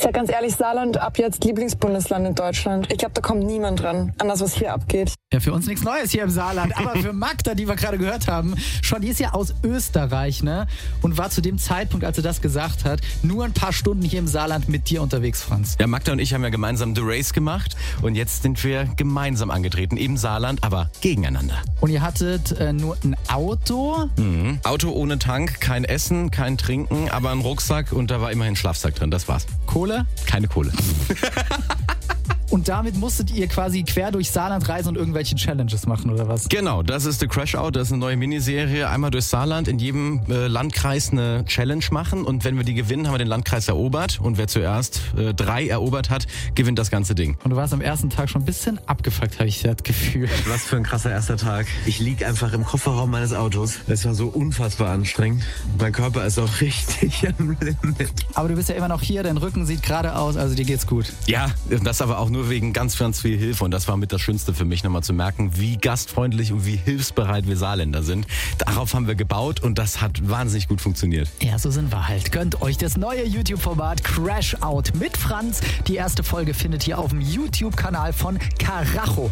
sag ganz ehrlich, Saarland ab jetzt Lieblingsbundesland in Deutschland. Ich glaube, da kommt niemand dran an das, was hier abgeht. Ja, für uns nichts Neues hier im Saarland, aber für Magda, die wir gerade gehört haben, schon, die ist ja aus Österreich, ne? Und war zu dem Zeitpunkt, als sie das gesagt hat, nur ein paar Stunden hier im Saarland mit dir unterwegs, Franz. Ja, Magda und ich haben ja gemeinsam The Race gemacht und jetzt sind wir gemeinsam angetreten, eben Saarland, aber gegeneinander. Und ihr hattet nur ein Auto? Auto ohne Tank, kein Essen, kein Trinken, aber ein Rucksack und da war immerhin ein Schlafsack drin, das war's. Kohle? Keine Kohle. Und damit musstet ihr quasi quer durch Saarland reisen und irgendwelche Challenges machen, oder was? Genau, das ist The Crash Out, das ist eine neue Miniserie. Einmal durch Saarland, in jedem Landkreis eine Challenge machen und wenn wir die gewinnen, haben wir den Landkreis erobert und wer zuerst 3 erobert hat, gewinnt das ganze Ding. Und du warst am ersten Tag schon ein bisschen abgefuckt, habe ich das Gefühl. Was für ein krasser erster Tag. Ich lieg einfach im Kofferraum meines Autos. Es war so unfassbar anstrengend. Mein Körper ist auch richtig am Limit. Aber du bist ja immer noch hier, dein Rücken sieht gerade aus, also dir geht's gut. Ja, das aber auch nur wegen ganz, ganz viel Hilfe und das war mit das Schönste für mich, nochmal zu merken, wie gastfreundlich und wie hilfsbereit wir Saarländer sind. Darauf haben wir gebaut und das hat wahnsinnig gut funktioniert. Ja, so sind wir halt. Gönnt euch das neue YouTube-Format Crash Out mit Franz. Die erste Folge findet ihr auf dem YouTube-Kanal von Karacho.